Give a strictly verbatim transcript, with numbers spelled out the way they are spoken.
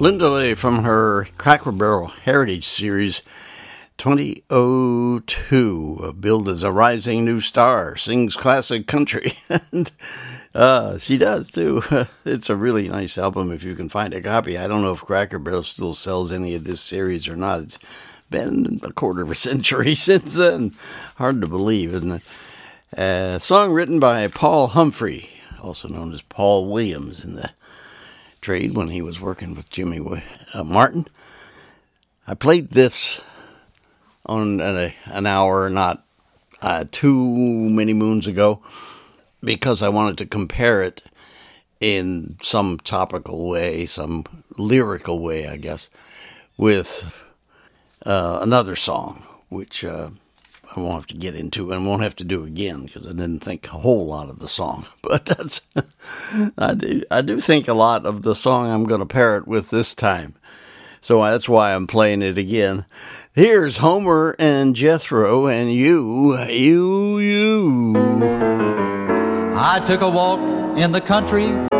Linda Lay from her Cracker Barrel Heritage Series twenty oh two, billed as a rising new star, sings classic country, and uh, she does too. It's a really nice album if you can find a copy. I don't know if Cracker Barrel still sells any of this series or not. It's been a quarter of a century since then. Hard to believe, isn't it? A song written by Paul Humphrey, also known as Paul Williams in the trade when he was working with Jimmy uh, Martin. I played this on a, an hour, not uh, too many moons ago, because I wanted to compare it in some topical way, some lyrical way, I guess, with uh, another song, which uh, I won't have to get into and won't have to do again because I didn't think a whole lot of the song. But that's I do I do think a lot of the song I'm going to pair it with this time. So that's why I'm playing it again. Here's Homer and Jethro and you, you, you. I took a walk in the country